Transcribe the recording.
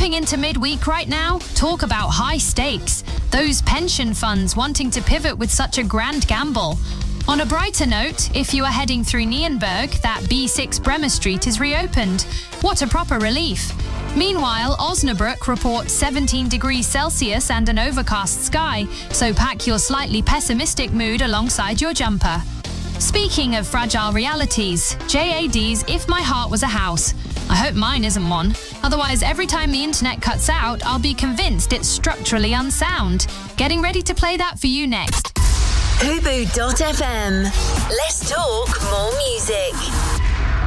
Heading into midweek right now, talk about high stakes. Those pension funds wanting to pivot with such a grand gamble. On a brighter note, if you are heading through Nienburg, that B6 Bremer Street is reopened. What a proper relief. Meanwhile, Osnabrück reports 17 degrees Celsius and an overcast sky, so pack your slightly pessimistic mood alongside your jumper. Speaking of fragile realities, JAD's If My Heart Was a House. I hope mine isn't one. Otherwise, every time the internet cuts out, I'll be convinced it's structurally unsound. Getting ready to play that for you next. Hubu.fm. Let's talk more music.